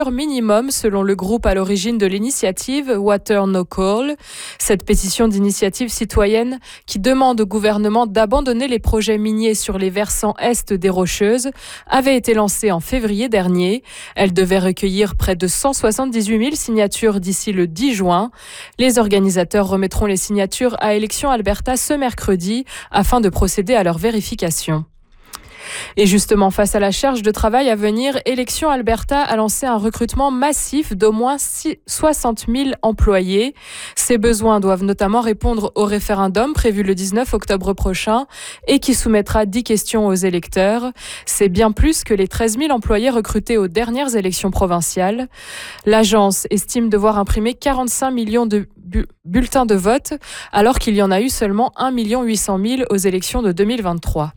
minimum selon le groupe à l'origine de l'initiative Water No Coal. Cette pétition d'initiative citoyenne qui demande au gouvernement d'abandonner les projets miniers sur les versants est des Rocheuses avait été lancée en février dernier. Elle devait recueillir près de 178 000 signatures d'ici le 10 juin. Les organisateurs remettront les signatures à Élections Alberta ce mercredi afin de procéder à leur vérification. Et justement, face à la charge de travail à venir, Élections Alberta a lancé un recrutement massif d'au moins 60 000 employés. Ces besoins doivent notamment répondre au référendum prévu le 19 octobre prochain et qui soumettra 10 questions aux électeurs. C'est bien plus que les 13 000 employés recrutés aux dernières élections provinciales. L'agence estime devoir imprimer 45 millions de bulletins de vote, alors qu'il y en a eu seulement 1 800 000 aux élections de 2023.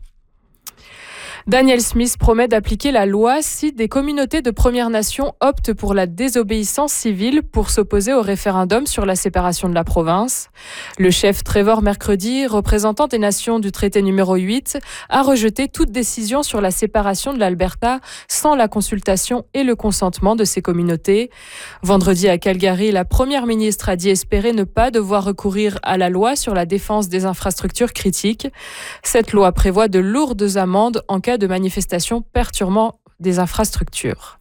Daniel Smith promet d'appliquer la loi si des communautés de Premières Nations optent pour la désobéissance civile pour s'opposer au référendum sur la séparation de la province. Le chef Trevor Mercredi, représentant des nations du traité numéro 8, a rejeté toute décision sur la séparation de l'Alberta sans la consultation et le consentement de ces communautés. Vendredi à Calgary, la première ministre a dit espérer ne pas devoir recourir à la loi sur la défense des infrastructures critiques. Cette loi prévoit de lourdes amendes en cas de manifestations perturbant des infrastructures.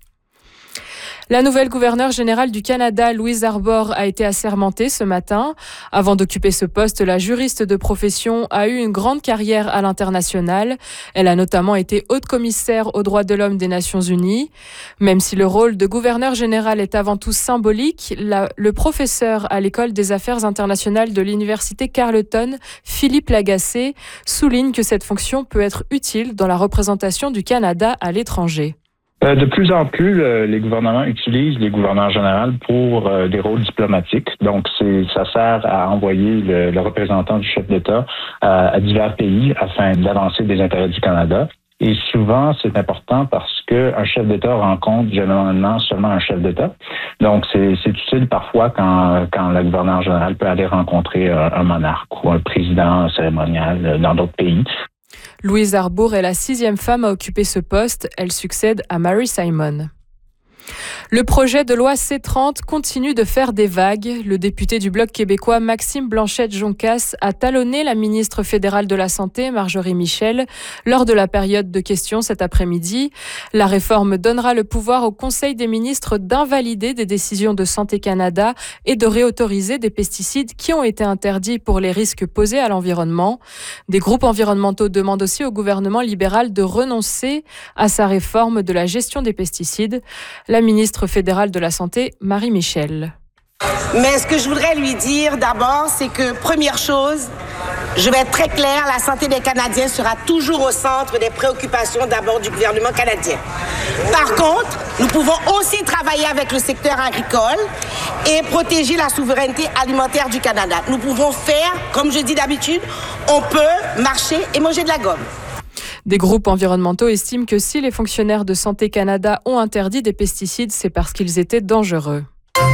La nouvelle gouverneure générale du Canada, Louise Arbour, a été assermentée ce matin. Avant d'occuper ce poste, la juriste de profession a eu une grande carrière à l'international. Elle a notamment été haute commissaire aux droits de l'homme des Nations Unies. Même si le rôle de gouverneur général est avant tout symbolique, le professeur à l'École des affaires internationales de l'Université Carleton, Philippe Lagacé, souligne que cette fonction peut être utile dans la représentation du Canada à l'étranger. De plus en plus, les gouvernements utilisent les gouverneurs généraux pour des rôles diplomatiques. Donc, ça sert à envoyer le représentant du chef d'État à divers pays afin d'avancer des intérêts du Canada. Et souvent, c'est important parce qu'un chef d'État rencontre généralement seulement un chef d'État. Donc, c'est utile parfois quand le gouverneur général peut aller rencontrer un monarque ou un président cérémonial dans d'autres pays. Louise Arbour est la 6e femme à occuper ce poste. Elle succède à Mary Simon. Le projet de loi C-30 continue de faire des vagues. Le député du Bloc québécois Maxime Blanchette-Joncas a talonné la ministre fédérale de la Santé, Marjorie Michel, lors de la période de questions cet après-midi. La réforme donnera le pouvoir au Conseil des ministres d'invalider des décisions de Santé Canada et de réautoriser des pesticides qui ont été interdits pour les risques posés à l'environnement. Des groupes environnementaux demandent aussi au gouvernement libéral de renoncer à sa réforme de la gestion des pesticides. La ministre fédérale de la Santé, Marie Michel. Mais ce que je voudrais lui dire d'abord, c'est que, première chose, je vais être très claire, la santé des Canadiens sera toujours au centre des préoccupations d'abord du gouvernement canadien. Par contre, nous pouvons aussi travailler avec le secteur agricole et protéger la souveraineté alimentaire du Canada. Nous pouvons faire, comme je dis d'habitude, on peut marcher et manger de la gomme. Des groupes environnementaux estiment que si les fonctionnaires de Santé Canada ont interdit des pesticides, c'est parce qu'ils étaient dangereux.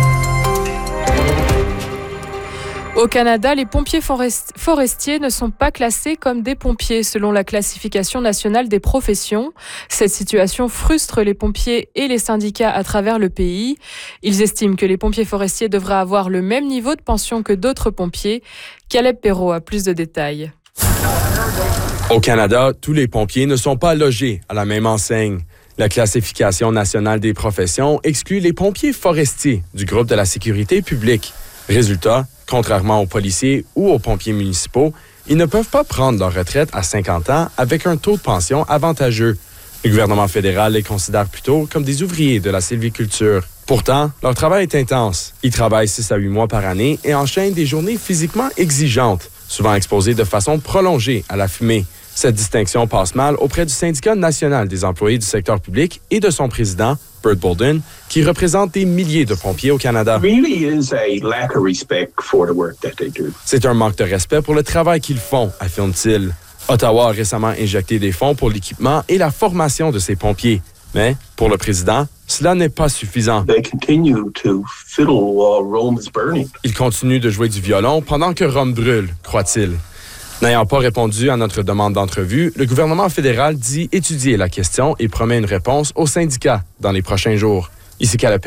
Au Canada, les pompiers forestiers ne sont pas classés comme des pompiers selon la classification nationale des professions. Cette situation frustre les pompiers et les syndicats à travers le pays. Ils estiment que les pompiers forestiers devraient avoir le même niveau de pension que d'autres pompiers. Caleb Perrault a plus de détails. Au Canada, tous les pompiers ne sont pas logés à la même enseigne. La classification nationale des professions exclut les pompiers forestiers du groupe de la sécurité publique. Résultat, contrairement aux policiers ou aux pompiers municipaux, ils ne peuvent pas prendre leur retraite à 50 ans avec un taux de pension avantageux. Le gouvernement fédéral les considère plutôt comme des ouvriers de la sylviculture. Pourtant, leur travail est intense. Ils travaillent 6 à 8 mois par année et enchaînent des journées physiquement exigeantes, souvent exposées de façon prolongée à la fumée. Cette distinction passe mal auprès du syndicat national des employés du secteur public et de son président, Bert Bolden, qui représente des milliers de pompiers au Canada. C'est un manque de respect pour le travail qu'ils font, affirme-t-il. Ottawa a récemment injecté des fonds pour l'équipement et la formation de ses pompiers. Mais, pour le président, cela n'est pas suffisant. Il continue de jouer du violon pendant que Rome brûle, croit-il. N'ayant pas répondu à notre demande d'entrevue, le gouvernement fédéral dit étudier la question et promet une réponse aux syndicats dans les prochains jours. Ici Caleb